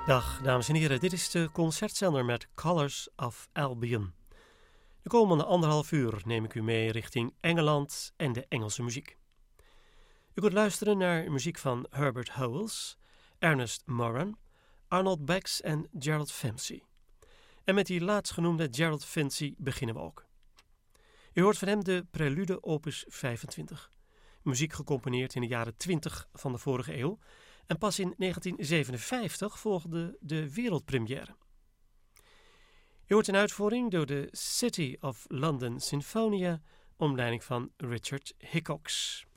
Dag dames en heren, dit is de concertzender met Colors of Albion. De komende 1,5 uur neem ik u mee richting Engeland en de Engelse muziek. U kunt luisteren naar muziek van Herbert Howells, Ernest Moran, Arnold Bax en Gerald Finzi. En met die laatstgenoemde Gerald Finzi beginnen we ook. U hoort van hem de prelude opus 25. Muziek gecomponeerd in de jaren 20 van de vorige eeuw. En pas in 1957 volgde de wereldpremière. U hoort een uitvoering door de City of London Sinfonia onder leiding van Richard Hickox.